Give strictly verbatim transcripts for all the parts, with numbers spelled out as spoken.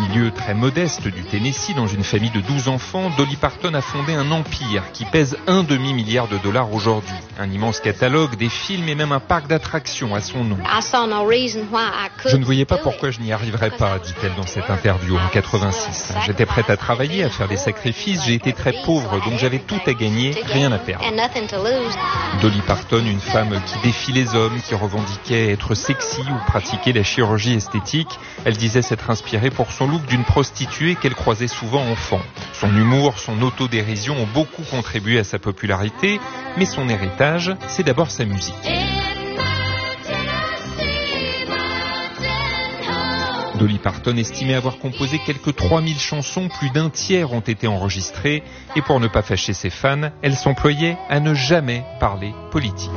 milieu très modeste du Tennessee, dans une famille de douze enfants, Dolly Parton a fondé un empire qui pèse un demi-milliard de dollars aujourd'hui. Un immense catalogue, des films et même un parc d'attractions à son nom. Je ne voyais pas pourquoi je n'y arriverais pas, dit-elle dans cette interview en quatre-vingt-six. J'étais prête à travailler, à faire des sacrifices, j'ai été très pauvre, donc j'avais tout à gagner, rien à perdre. Dolly Parton, une femme qui défie les hommes, qui revendiquait être sexy ou pratiquer la chirurgie esthétique. Elle disait s'être inspirée pour son look d'une prostituée qu'elle croisait souvent enfant. Son humour, son autodérision ont beaucoup contribué à sa popularité, mais son héritage, c'est d'abord sa musique. Dolly Parton estimait avoir composé quelques trois mille chansons, plus d'un tiers ont été enregistrées, et pour ne pas fâcher ses fans, elle s'employait à ne jamais parler politique.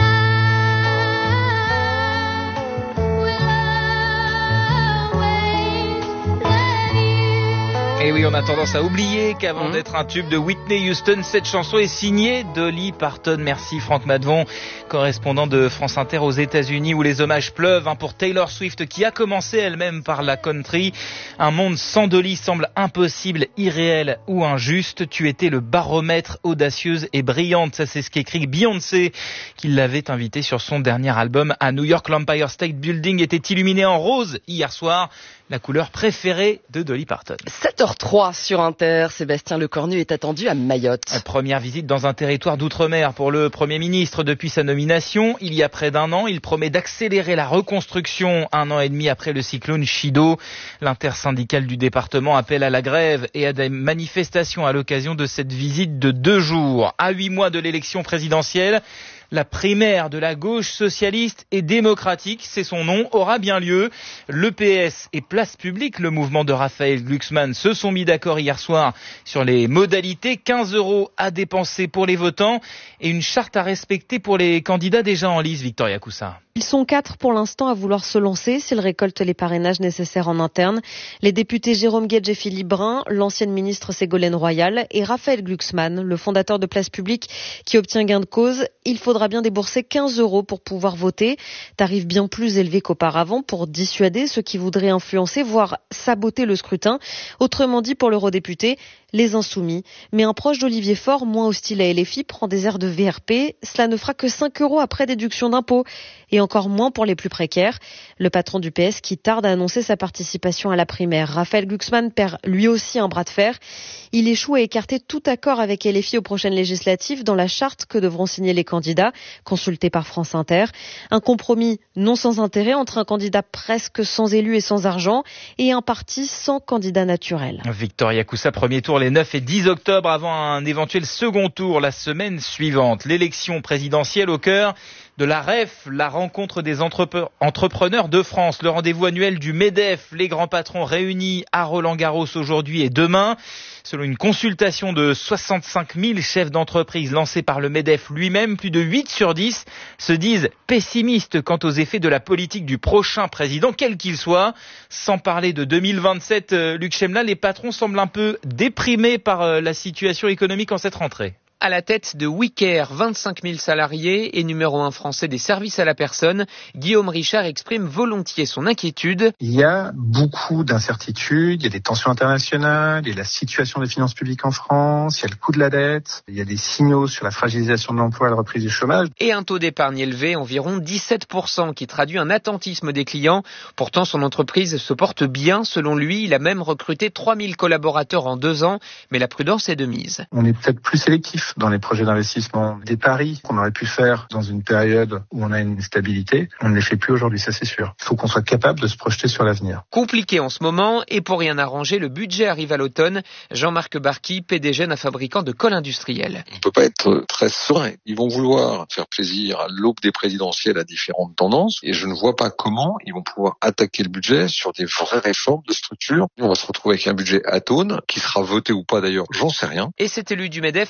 Et oui, on a tendance à oublier qu'avant mmh. d'être un tube de Whitney Houston, cette chanson est signée Dolly Parton. Merci Franck Madvon, correspondant de France Inter aux États-Unis, où les hommages pleuvent hein, pour Taylor Swift, qui a commencé elle-même par la country. Un monde sans Dolly semble impossible, irréel ou injuste. Tu étais le baromètre, audacieuse et brillante. Ça, c'est ce qu'écrit Beyoncé, qui l'avait invitée sur son dernier album à New York. L'Empire State Building était illuminé en rose hier soir, la couleur préférée de Dolly Parton. sept heures trois sur Inter, Sébastien Lecornu est attendu à Mayotte. Première visite dans un territoire d'outre-mer pour le Premier ministre depuis sa nomination. Il y a près d'un an, il promet d'accélérer la reconstruction un an et demi après le cyclone Chido. L'intersyndicale du département appelle à la grève et à des manifestations à l'occasion de cette visite de deux jours. À huit mois de l'élection présidentielle, la primaire de la gauche socialiste et démocratique, c'est son nom, aura bien lieu. L'E P S et Place Publique, le mouvement de Raphaël Glucksmann, se sont mis d'accord hier soir sur les modalités. quinze euros à dépenser pour les votants et une charte à respecter pour les candidats déjà en lice, Victoria Coussa. Ils sont quatre pour l'instant à vouloir se lancer s'ils récoltent les parrainages nécessaires en interne. Les députés Jérôme Guedj et Philippe Brun, l'ancienne ministre Ségolène Royal et Raphaël Glucksmann, le fondateur de Place Publique qui obtient gain de cause. Il faudra bien débourser quinze euros pour pouvoir voter. Tarif bien plus élevé qu'auparavant pour dissuader ceux qui voudraient influencer, voire saboter le scrutin. Autrement dit, pour l'eurodéputé, les insoumis. Mais un proche d'Olivier Faure, moins hostile à L F I, prend des airs de V R P. Cela ne fera que cinq euros après déduction d'impôts. Et encore moins pour les plus précaires. Le patron du P S qui tarde à annoncer sa participation à la primaire. Raphaël Glucksmann perd lui aussi un bras de fer. Il échoue à écarter tout accord avec L F I aux prochaines législatives dans la charte que devront signer les candidats, consultés par France Inter. Un compromis non sans intérêt entre un candidat presque sans élu et sans argent et un parti sans candidat naturel. Victoria Coussa, premier tour les neuf et dix octobre avant un éventuel second tour la semaine suivante. L'élection présidentielle au cœur de la R E F, la rencontre des entrepe- entrepreneurs de France, le rendez-vous annuel du MEDEF, les grands patrons réunis à Roland-Garros aujourd'hui et demain. Selon une consultation de soixante-cinq mille chefs d'entreprise lancée par le MEDEF lui-même, plus de huit sur dix se disent pessimistes quant aux effets de la politique du prochain président, quel qu'il soit. Sans parler de deux mille vingt-sept, euh, Luc Chemla, les patrons semblent un peu déprimés par euh, la situation économique en cette rentrée. À la tête de WeCare, vingt-cinq mille salariés et numéro un français des services à la personne, Guillaume Richard exprime volontiers son inquiétude. Il y a beaucoup d'incertitudes, il y a des tensions internationales, il y a la situation des finances publiques en France, il y a le coût de la dette, il y a des signaux sur la fragilisation de l'emploi et la reprise du chômage. Et un taux d'épargne élevé, environ dix-sept pour cent, qui traduit un attentisme des clients. Pourtant, son entreprise se porte bien. Selon lui, il a même recruté trois mille collaborateurs en deux ans, mais la prudence est de mise. On est peut-être plus sélectif dans les projets d'investissement. Des paris qu'on aurait pu faire dans une période où on a une stabilité, on ne les fait plus aujourd'hui, ça c'est sûr. Il faut qu'on soit capable de se projeter sur l'avenir. Compliqué en ce moment, et pour rien arranger, le budget arrive à l'automne. Jean-Marc Barky, P D G d'un fabricant de colle industrielle. On ne peut pas être très serein. Ils vont vouloir faire plaisir à l'aube des présidentielles à différentes tendances, et je ne vois pas comment ils vont pouvoir attaquer le budget sur des vraies réformes de structure. On va se retrouver avec un budget atone, qui sera voté ou pas d'ailleurs, j'en sais rien. Et cet élu du MEDEF juge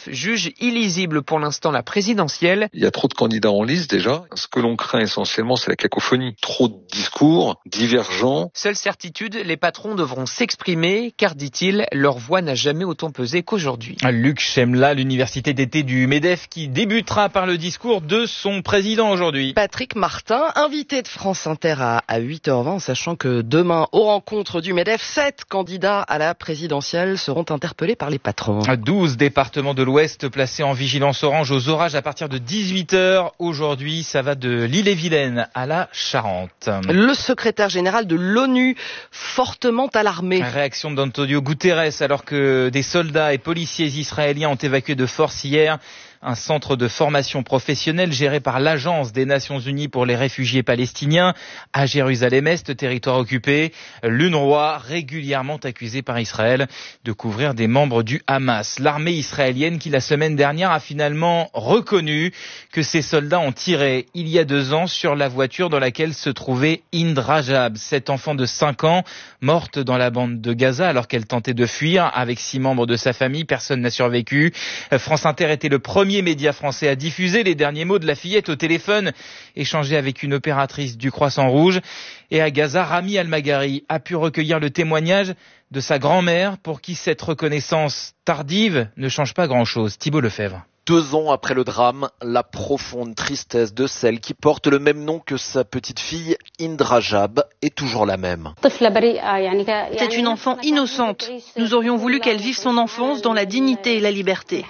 juge illisible pour l'instant la présidentielle. Il y a trop de candidats en lice déjà. Ce que l'on craint essentiellement, c'est la cacophonie. Trop de discours divergents. Seule certitude, les patrons devront s'exprimer, car, dit-il, leur voix n'a jamais autant pesé qu'aujourd'hui. Luc Chemla, l'université d'été du MEDEF, qui débutera par le discours de son président aujourd'hui. Patrick Martin, invité de France Inter à, à huit heures vingt, sachant que demain, aux rencontres du MEDEF, sept candidats à la présidentielle seront interpellés par les patrons. douze départements de l'Ouest placés en vigilance orange aux orages à partir de dix-huit heures. Aujourd'hui, ça va de l'Ille-et-Vilaine à la Charente. Le secrétaire général de l'ONU, fortement alarmé. Réaction d'Antonio Guterres alors que des soldats et policiers israéliens ont évacué de force hier un centre de formation professionnelle géré par l'Agence des Nations Unies pour les réfugiés palestiniens à Jérusalem-Est, territoire occupé. L'UNRWA, régulièrement accusé par Israël de couvrir des membres du Hamas. L'armée israélienne qui, la semaine dernière, a finalement reconnu que ses soldats ont tiré il y a deux ans sur la voiture dans laquelle se trouvait Hind Rajab, cette enfant de cinq ans, morte dans la bande de Gaza alors qu'elle tentait de fuir avec six membres de sa famille. Personne n'a survécu. France Inter était le premier Premier média français à diffuser les derniers mots de la fillette au téléphone, échangé avec une opératrice du Croissant Rouge. Et à Gaza, Rami Al-Maghari a pu recueillir le témoignage de sa grand-mère pour qui cette reconnaissance tardive ne change pas grand-chose. Thibault Lefebvre. Deux ans après le drame, la profonde tristesse de celle qui porte le même nom que sa petite fille, Hind Rajab, est toujours la même. C'est une enfant innocente. Nous aurions voulu qu'elle vive son enfance dans la dignité et la liberté.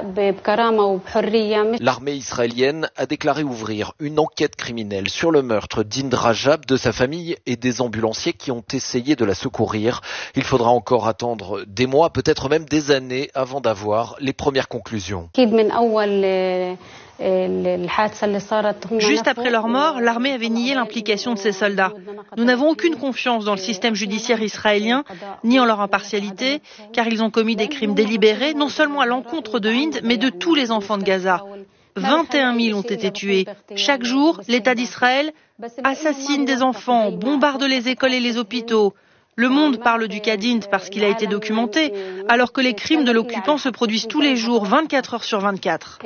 L'armée israélienne a déclaré ouvrir une enquête criminelle sur le meurtre d'Hind Rajab, de sa famille et des ambulanciers qui ont essayé de la secourir. Il faudra encore attendre des mois, peut-être même des années, avant d'avoir les premières conclusions. Juste après leur mort, l'armée avait nié l'implication de ces soldats. Nous n'avons aucune confiance dans le système judiciaire israélien, ni en leur impartialité, car ils ont commis des crimes délibérés, non seulement à l'encontre de Hind, mais de tous les enfants de Gaza. vingt et un mille ont été tués. Chaque jour, l'État d'Israël assassine des enfants, bombarde les écoles et les hôpitaux. Le Monde parle du cas d'Hind parce qu'il a été documenté, alors que les crimes de l'occupant se produisent tous les jours, vingt-quatre heures sur vingt-quatre.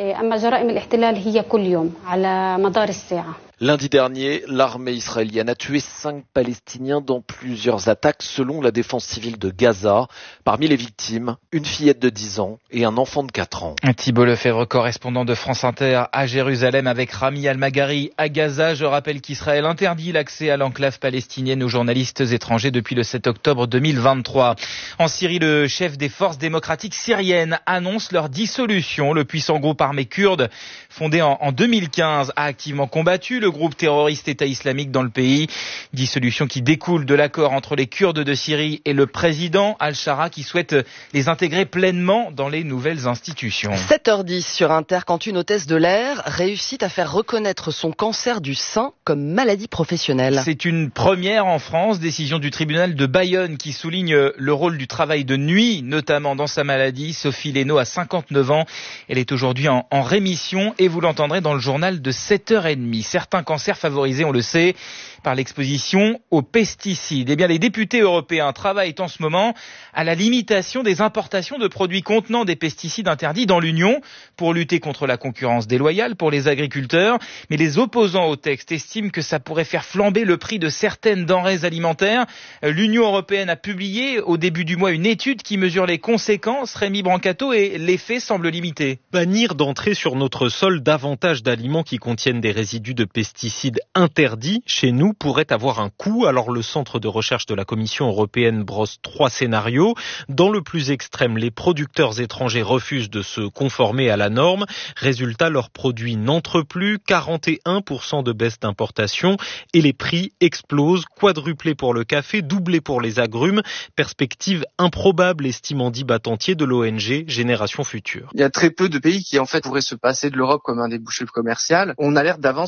Lundi dernier, l'armée israélienne a tué cinq Palestiniens dans plusieurs attaques selon la défense civile de Gaza. Parmi les victimes, une fillette de dix ans et un enfant de quatre ans. Thibault Lefebvre, correspondant de France Inter à Jérusalem avec Rami Al-Maghari à Gaza. Je rappelle qu'Israël interdit l'accès à l'enclave palestinienne aux journalistes étrangers depuis le sept octobre deux mille vingt-trois. En Syrie, le chef des forces démocratiques syriennes annonce leur dissolution. Le puissant groupe armé kurde, fondé en, en deux mille quinze, a activement combattu le groupe terroriste État islamique dans le pays. Dissolution qui découle de l'accord entre les Kurdes de Syrie et le président Al-Shara qui souhaite les intégrer pleinement dans les nouvelles institutions. sept heures dix sur Inter, quand une hôtesse de l'air réussit à faire reconnaître son cancer du sein comme maladie professionnelle. C'est une première en France, décision du tribunal de Bayonne qui souligne le rôle du travail de nuit, notamment dans sa maladie. Sophie Lénaud a cinquante-neuf ans. Elle est aujourd'hui en, en rémission et vous l'entendrez dans le journal de sept heures trente. Certains cancers favorisés, on le sait, par l'exposition aux pesticides. Eh bien, les députés européens travaillent en ce moment à la limitation des importations de produits contenant des pesticides interdits dans l'Union pour lutter contre la concurrence déloyale pour les agriculteurs. Mais les opposants au texte estiment que ça pourrait faire flamber le prix de certaines denrées alimentaires. L'Union européenne a publié au début du mois une étude qui mesure les conséquences. Rémi Brancato, et l'effet semble limité. Bannir d'entrer sur notre sol davantage d'aliments qui contiennent des résidus de pesticides interdits chez nous pourrait avoir un coût. Alors le centre de recherche de la Commission européenne brosse trois scénarios. Dans le plus extrême, les producteurs étrangers refusent de se conformer à la norme. Résultat, leurs produits n'entrent plus, quarante et un pour cent de baisse d'importation et les prix explosent, quadruplés pour le café, doublés pour les agrumes. Perspective improbable, estime Andy Battantier de l'O N G Génération Future. Il y a très peu de pays qui en fait pourraient se passer de l'Europe comme un débouché commercial. On alerte d'avance contre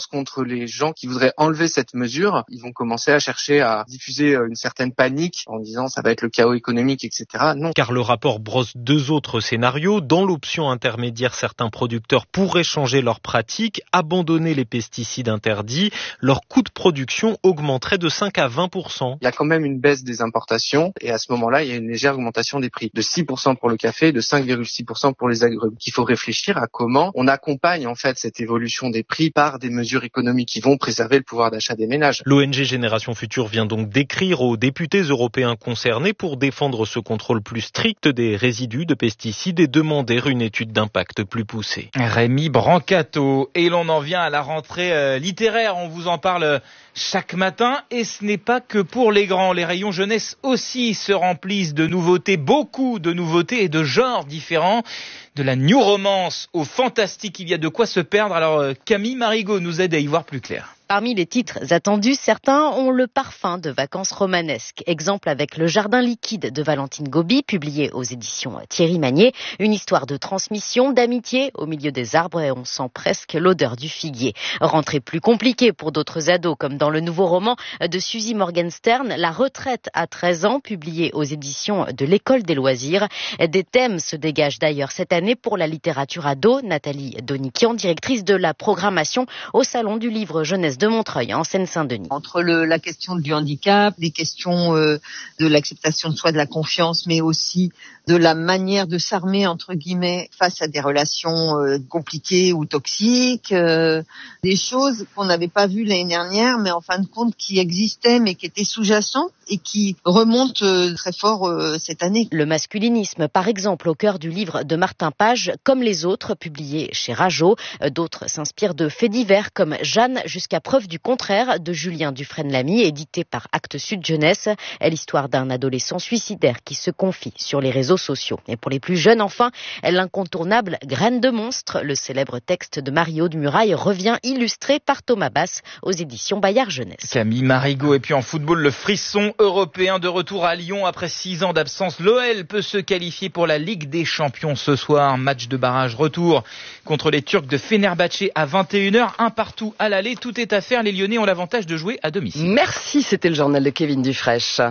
les gens qui voudraient enlever cette mesure, ils vont commencer à chercher à diffuser une certaine panique en disant ça va être le chaos économique, et cetera. Non. Car le rapport brosse deux autres scénarios. Dans l'option intermédiaire, certains producteurs pourraient changer leurs pratiques, abandonner les pesticides interdits. Leur coût de production augmenterait de cinq à vingt pour cent. Il y a quand même une baisse des importations et à ce moment-là, il y a une légère augmentation des prix de six pour cent pour le café et de cinq virgule six pour cent pour les agrumes. Il faut réfléchir à comment on accompagne en fait cette évolution des prix par des mesures économiques qui vont préserver le pouvoir d'achat des ménages. L'O N G Génération Future vient donc d'écrire aux députés européens concernés pour défendre ce contrôle plus strict des résidus de pesticides et demander une étude d'impact plus poussée. Rémi Brancato. Et l'on en vient à la rentrée euh, littéraire. On vous en parle chaque matin. Et ce n'est pas que pour les grands. Les rayons jeunesse aussi se remplissent de nouveautés. Beaucoup de nouveautés et de genres différents. De la new romance au fantastique, il y a de quoi se perdre. Alors Camille Marigot nous aide à y voir plus clair. Parmi les titres attendus, certains ont le parfum de vacances romanesques. Exemple avec Le Jardin liquide de Valentine Gobi, publié aux éditions Thierry Magnier. Une histoire de transmission, d'amitié au milieu des arbres et on sent presque l'odeur du figuier. Rentrée plus compliquée pour d'autres ados, comme dans le nouveau roman de Suzy Morgenstern, La retraite à treize ans, publié aux éditions de l'École des loisirs. Des thèmes se dégagent d'ailleurs cette année pour la littérature ado. Nathalie Donikian, directrice de la programmation au Salon du Livre Jeunesse de Montreuil, en Seine-Saint-Denis. Entre le, la question du handicap, les questions euh, de l'acceptation de soi, de la confiance, mais aussi de la manière de s'armer, entre guillemets, face à des relations euh, compliquées ou toxiques, euh, des choses qu'on n'avait pas vues l'année dernière, mais en fin de compte qui existaient, mais qui étaient sous-jacentes et qui remontent euh, très fort euh, cette année. Le masculinisme, par exemple, au cœur du livre de Martin Page, comme les autres, publié chez Rajo. D'autres s'inspirent de faits divers, comme Jeanne jusqu'à preuve du contraire de Julien Dufresne-Lamy, édité par Actes Sud Jeunesse. L'histoire d'un adolescent suicidaire qui se confie sur les réseaux sociaux. Et pour les plus jeunes, enfin, l'incontournable Graines de monstre, le célèbre texte de Marie-Aude Muraille, revient illustré par Thomas Bass aux éditions Bayard Jeunesse. Camille Marigot. Et puis en football, le frisson européen de retour à Lyon après six ans d'absence. L'O L peut se qualifier pour la Ligue des Champions ce soir. Match de barrage retour contre les Turcs de Fenerbahçe à vingt et une heures. Un partout à l'aller. Tout est à faire. Les Lyonnais ont l'avantage de jouer à domicile. Merci, c'était le journal de Kevin Dufresne.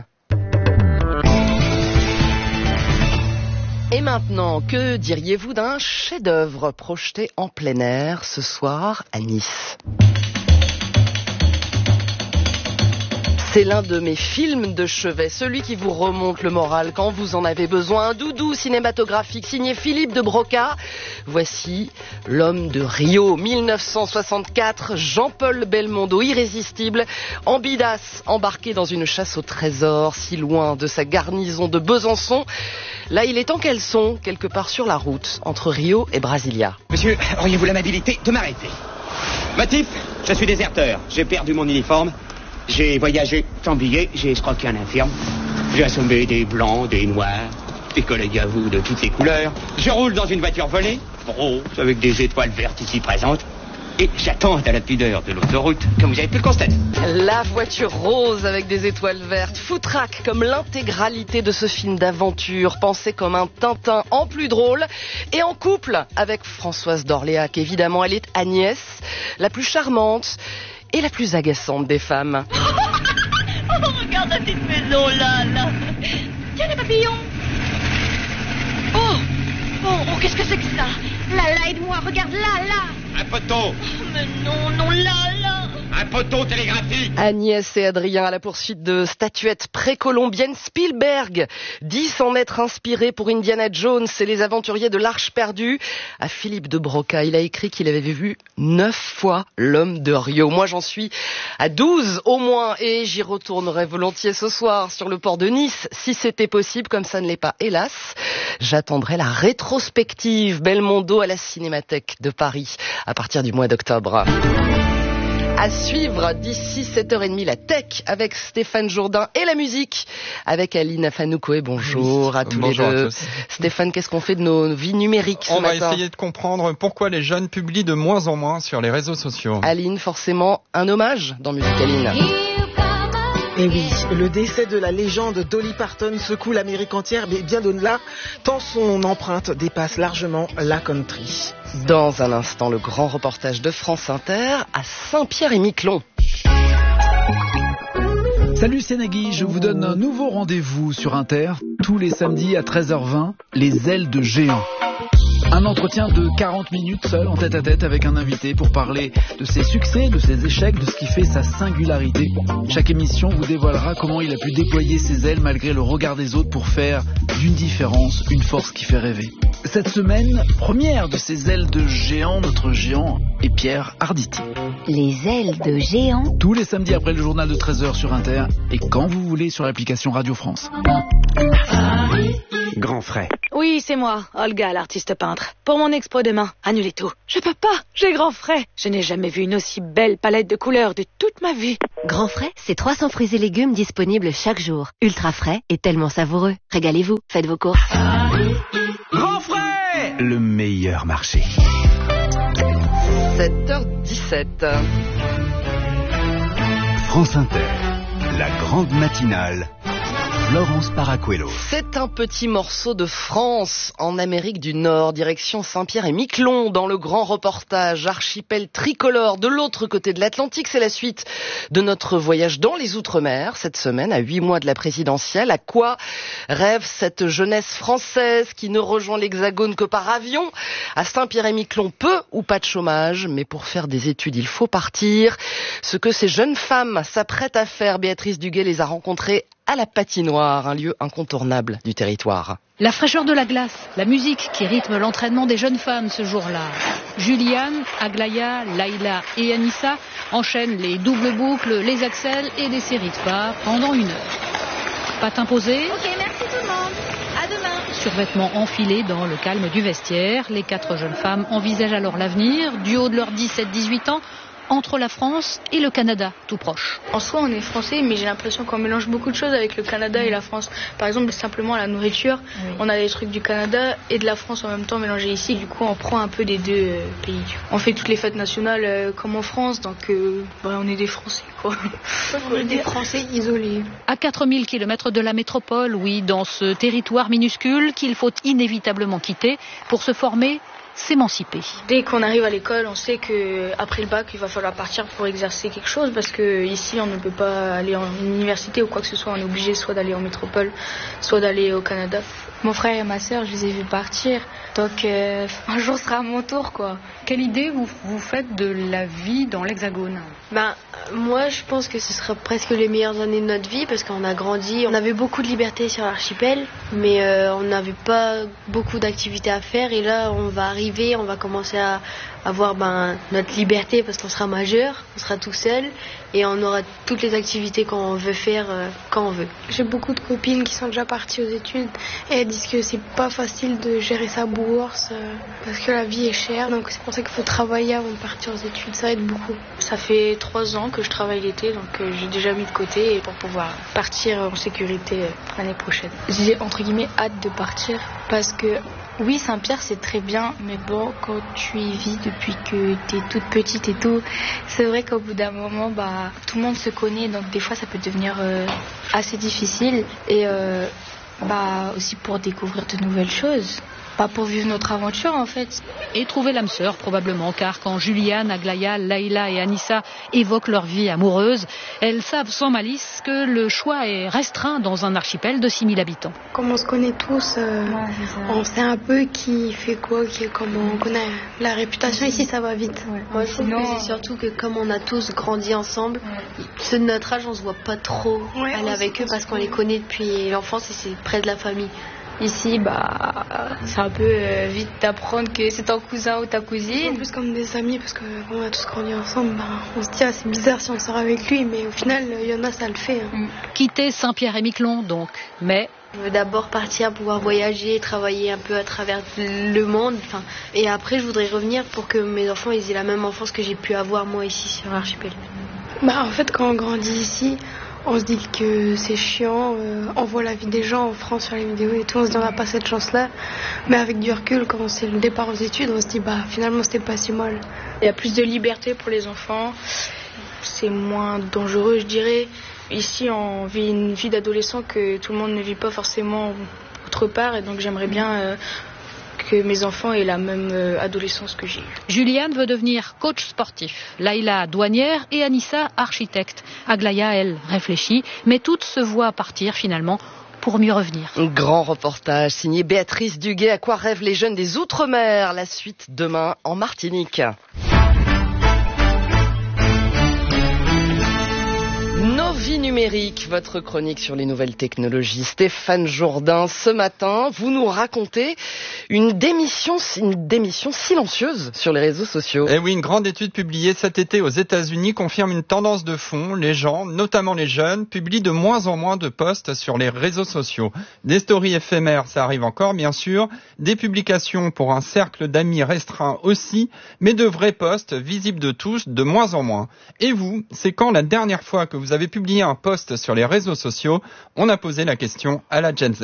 Et maintenant, que diriez-vous d'un chef-d'œuvre projeté en plein air ce soir à Nice ? C'est l'un de mes films de chevet, celui qui vous remonte le moral quand vous en avez besoin. Un doudou cinématographique signé Philippe de Broca. Voici L'homme de Rio, mille neuf cent soixante-quatre, Jean-Paul Belmondo, irrésistible, ambidas, embarqué dans une chasse au trésor, si loin de sa garnison de Besançon. Là, il est en caleçon, quelque part sur la route, entre Rio et Brasilia. Monsieur, auriez-vous l'amabilité de m'arrêter ? Motif, je suis déserteur, j'ai perdu mon uniforme. J'ai voyagé sans billet, j'ai escroqué un infirme, j'ai assommé des blancs, des noirs, des collègues à vous de toutes les couleurs. Je roule dans une voiture volée, rose, avec des étoiles vertes ici présentes. Et j'attends à la pudeur de l'autoroute, comme vous avez pu le constater. La voiture rose avec des étoiles vertes, foutraque comme l'intégralité de ce film d'aventure, pensé comme un Tintin en plus drôle et en couple avec Françoise d'Orléac. Évidemment, elle est Agnès, la plus charmante et la plus agaçante des femmes. Oh, regarde la petite maison là, là. Tiens les papillons. Oh, oh, oh, qu'est-ce que c'est que ça? Là, là, aide-moi, regarde là, là. Un poteau. Oh, mais non, non, là, là. Un poteau télégraphique. Agnès et Adrien à la poursuite de statuettes précolombiennes. Spielberg dit s'en être inspiré pour Indiana Jones et les aventuriers de l'Arche perdue. À Philippe de Broca, il a écrit qu'il avait vu neuf fois L'homme de Rio. Moi, j'en suis à douze au moins et j'y retournerai volontiers ce soir sur le port de Nice, si c'était possible, comme ça ne l'est pas, hélas. J'attendrai la rétrospective Belmondo à la Cinémathèque de Paris à partir du mois d'octobre. À suivre d'ici sept heures trente, la tech avec Stéphane Jourdain et la musique avec Aline Afanoukoé. Bonjour à tous Bonjour les deux. À tous. Stéphane, qu'est-ce qu'on fait de nos vies numériques ce On matin ? va essayer de comprendre pourquoi les jeunes publient de moins en moins sur les réseaux sociaux. Aline, forcément, un hommage dans Musique Aline. Et oui, le décès de la légende Dolly Parton secoue l'Amérique entière, mais bien au-delà, tant son empreinte dépasse largement la country. Dans un instant, le grand reportage de France Inter à Saint-Pierre-et-Miquelon. Salut, c'est Nagui, je vous donne un nouveau rendez-vous sur Inter, tous les samedis à treize heures vingt, les ailes de géant. Un entretien de quarante minutes seul en tête à tête avec un invité pour parler de ses succès, de ses échecs, de ce qui fait sa singularité. Chaque émission vous dévoilera comment il a pu déployer ses ailes malgré le regard des autres pour faire d'une différence une force qui fait rêver. Cette semaine, première de ces ailes de géant, notre géant est Pierre Arditi. Les ailes de géant. Tous les samedis après le journal de treize heures sur Inter et quand vous voulez sur l'application Radio France. Grand frais. Oui, c'est moi, Olga, l'artiste peintre. Pour mon expo demain, annulez tout. Je peux pas, j'ai grand frais. Je n'ai jamais vu une aussi belle palette de couleurs de toute ma vie. Grand frais, c'est trois cents fruits et légumes disponibles chaque jour. Ultra frais et tellement savoureux. Régalez-vous, faites vos courses. Grand frais, le meilleur marché. sept heures dix-sept. France Inter, la grande matinale. Laurence Paracuello. C'est un petit morceau de France en Amérique du Nord, direction Saint-Pierre-et-Miquelon, dans le grand reportage archipel tricolore de l'autre côté de l'Atlantique. C'est la suite de notre voyage dans les Outre-mer cette semaine, à huit mois de la présidentielle. À quoi rêve cette jeunesse française qui ne rejoint l'Hexagone que par avion? À Saint-Pierre-et-Miquelon, peu ou pas de chômage, mais pour faire des études, il faut partir. Ce que ces jeunes femmes s'apprêtent à faire, Béatrice Duguay les a rencontrées à la patinoire, un lieu incontournable du territoire. La fraîcheur de la glace, la musique qui rythme l'entraînement des jeunes femmes ce jour-là. Juliane, Aglaya, Laïla et Anissa enchaînent les doubles boucles, les accels et des séries de pas pendant une heure. Patin posé. Ok, merci tout le monde. À demain. Survêtements enfilés dans le calme du vestiaire. Les quatre jeunes femmes envisagent alors l'avenir, du haut de leurs dix-sept à dix-huit ans, entre la France et le Canada, tout proche. En soi, on est français, mais j'ai l'impression qu'on mélange beaucoup de choses avec le Canada et la France. Par exemple, simplement la nourriture, oui. On a des trucs du Canada et de la France en même temps mélangés ici. Du coup, on prend un peu des deux euh, pays. On fait toutes les fêtes nationales euh, comme en France, donc euh, bah, on est des Français, quoi. On est des Français isolés. À quatre mille kilomètres de la métropole, oui, dans ce territoire minuscule qu'il faut inévitablement quitter pour se former, s'émanciper. Dès qu'on arrive à l'école, on sait qu'après le bac, il va falloir partir pour exercer quelque chose parce qu'ici, on ne peut pas aller en université ou quoi que ce soit. On est obligé soit d'aller en métropole, soit d'aller au Canada. Mon frère et ma sœur, je les ai vus partir. Donc, euh, un jour sera mon tour, quoi. Quelle idée vous, vous faites de la vie dans l'Hexagone? Ben, moi, je pense que ce sera presque les meilleures années de notre vie parce qu'on a grandi. On avait beaucoup de liberté sur l'archipel, mais euh, on n'avait pas beaucoup d'activités à faire. Et là, on va arriver, on va commencer à avoir ben, notre liberté parce qu'on sera majeur, on sera tout seul et on aura toutes les activités qu'on veut faire euh, quand on veut. J'ai beaucoup de copines qui sont déjà parties aux études et elles disent que c'est pas facile de gérer sa bourse euh, parce que la vie est chère, donc c'est pour ça qu'il faut travailler avant de partir aux études, ça aide beaucoup. Ça fait trois ans que je travaille l'été, donc euh, j'ai déjà mis de côté pour pouvoir partir en sécurité euh, l'année prochaine. J'ai entre guillemets hâte de partir parce que oui, Saint-Pierre, c'est très bien, mais bon, quand tu y vis depuis que t'es toute petite et tout, c'est vrai qu'au bout d'un moment, bah, tout le monde se connaît, donc des fois, ça peut devenir euh, assez difficile. Et euh, bah, aussi pour découvrir de nouvelles choses. Pas pour vivre notre aventure, en fait. Et trouver l'âme sœur, probablement, car quand Juliane, Aglaya, Laïla et Anissa évoquent leur vie amoureuse, elles savent sans malice que le choix est restreint dans un archipel de six mille habitants. Comme on se connaît tous, euh, ouais, on sait un peu qui fait quoi, qui est comment. On connaît la réputation ici, ça va vite. Ouais. Moi, je trouve que c'est surtout que comme on a tous grandi ensemble, ouais. Ceux de notre âge, on se voit pas trop ouais, aller avec eux parce qu'on les connaît depuis l'enfance et c'est près de la famille. Ici, bah, c'est un peu euh, vite d'apprendre que c'est ton cousin ou ta cousine. En plus comme des amis, parce qu'on a tous grandi ensemble, bah, on se dit ah, c'est bizarre si on sort avec lui, mais au final, il y en a, ça le fait. Hein. Mm. Quitter Saint-Pierre-et-Miquelon, donc, mais... Je veux d'abord partir, pouvoir voyager, travailler un peu à travers le monde, enfin, et après je voudrais revenir pour que mes enfants ils aient la même enfance que j'ai pu avoir moi ici sur l'archipel. Bah, en fait, quand on grandit ici, on se dit que c'est chiant, euh, on voit la vie des gens en France sur les vidéos et tout, on se dit on n'a pas cette chance-là. Mais avec du recul, quand c'est le départ aux études, on se dit bah finalement c'était pas si mal. Il y a plus de liberté pour les enfants, c'est moins dangereux, je dirais. Ici, on vit une vie d'adolescent que tout le monde ne vit pas forcément autre part, et donc j'aimerais bien euh, que mes enfants aient la même euh, adolescence que j'ai eue. Juliane veut devenir coach sportif, Laïla douanière et Anissa architecte. Aglaya, elle, réfléchit, mais toutes se voient partir finalement pour mieux revenir. Grand reportage signé Béatrice Duguay. À quoi rêvent les jeunes des Outre-mer? La suite demain en Martinique. Nos vies numériques, votre chronique sur les nouvelles technologies. Stéphane Jourdain, ce matin, vous nous racontez une démission, une démission silencieuse sur les réseaux sociaux. Eh oui, une grande étude publiée cet été aux États-Unis confirme une tendance de fond. Les gens, notamment les jeunes, publient de moins en moins de posts sur les réseaux sociaux. Des stories éphémères, ça arrive encore, bien sûr. Des publications pour un cercle d'amis restreint aussi, mais de vrais posts visibles de tous, de moins en moins. Et vous, c'est quand la dernière fois que vous avez publié un post sur les réseaux sociaux? On a posé la question à la Gen Z.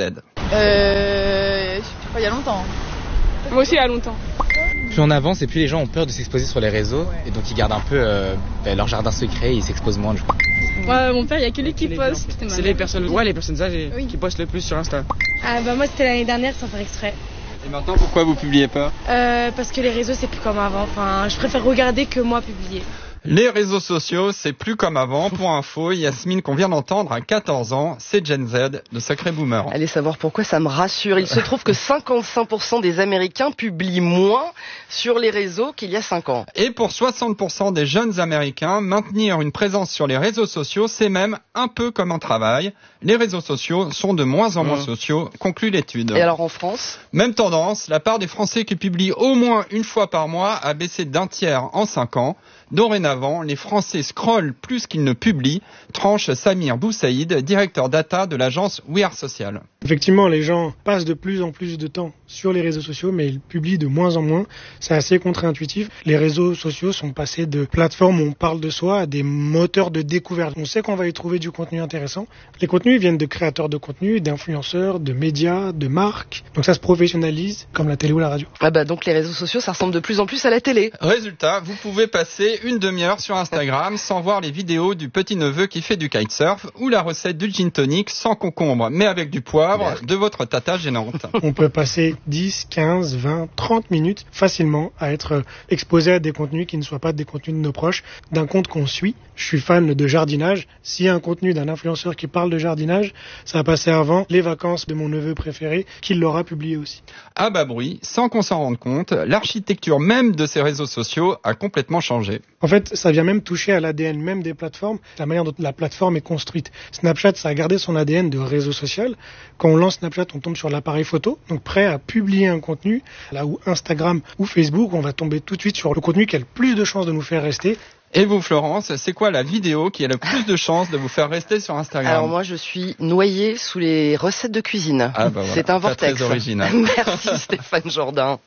Euh, je sais pas, il y a longtemps. Moi aussi, il y a longtemps. Plus on avance et plus les gens ont peur de s'exposer sur les réseaux et donc ils gardent un peu euh, leur jardin secret et ils s'exposent moins. Ouais, mon père, il y a que lui qui poste. C'est les personnes, ouais, les personnes âgées oui. qui postent le plus sur Insta. Ah bah moi c'était l'année dernière sans faire exprès. Et maintenant pourquoi vous publiez pas? euh, Parce que les réseaux c'est plus comme avant. Enfin, je préfère regarder que moi publier. Les réseaux sociaux, c'est plus comme avant. Pour info, Yasmine, qu'on vient d'entendre, à quatorze ans, c'est Gen Z, de sacré boomer. Allez savoir pourquoi, ça me rassure. Il se trouve que cinquante-cinq pour cent des Américains publient moins sur les réseaux qu'il y a cinq ans. Et pour soixante pour cent des jeunes Américains, maintenir une présence sur les réseaux sociaux, c'est même un peu comme un travail. Les réseaux sociaux sont de moins en moins mmh. sociaux, conclut l'étude. Et alors en France? Même tendance, la part des Français qui publient au moins une fois par mois a baissé d'un tiers en cinq ans. Dorénavant, les Français scrollent plus qu'ils ne publient, tranche Samir Boussaïd, directeur data de l'agence We Are Social. Effectivement, les gens passent de plus en plus de temps sur les réseaux sociaux, mais ils publient de moins en moins. C'est assez contre-intuitif. Les réseaux sociaux sont passés de plateformes où on parle de soi à des moteurs de découverte. On sait qu'on va y trouver du contenu intéressant. Les contenus viennent de créateurs de contenu, d'influenceurs, de médias, de marques. Donc ça se professionnalise comme la télé ou la radio. Ah bah donc les réseaux sociaux, ça ressemble de plus en plus à la télé. Résultat, vous pouvez passer une demi-heure sur Instagram sans voir les vidéos du petit-neveu qui fait du kitesurf ou la recette du gin tonic sans concombre mais avec du poivre de votre tata gênante. On peut passer dix, quinze, vingt, trente minutes facilement à être exposé à des contenus qui ne soient pas des contenus de nos proches, d'un compte qu'on suit. Je suis fan de jardinage. S'il y a un contenu d'un influenceur qui parle de jardinage, ça va passer avant les vacances de mon neveu préféré qui l'aura publié aussi. À bas bruit, sans qu'on s'en rende compte, l'architecture même de ces réseaux sociaux a complètement changé. En fait, ça vient même toucher à l'A D N même des plateformes, la manière dont la plateforme est construite. Snapchat, ça a gardé son A D N de réseau social. Quand on lance Snapchat, on tombe sur l'appareil photo, donc prêt à publier un contenu. Là où Instagram ou Facebook, on va tomber tout de suite sur le contenu qui a le plus de chances de nous faire rester. Et vous, Florence, c'est quoi la vidéo qui a le plus de chances de vous faire rester sur Instagram? Alors moi, je suis noyée sous les recettes de cuisine. Ah bah voilà, c'est un vortex. Très original. Merci Stéphane Jourdain.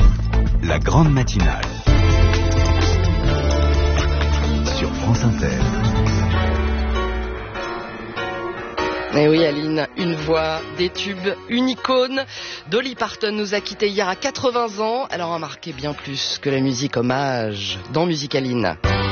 La grande matinale sur France Inter. Eh oui, Aline, une voix, des tubes, une icône. Dolly Parton nous a quittés hier à quatre-vingts ans. Elle aura marqué bien plus que la musique hommage dans Musicaline.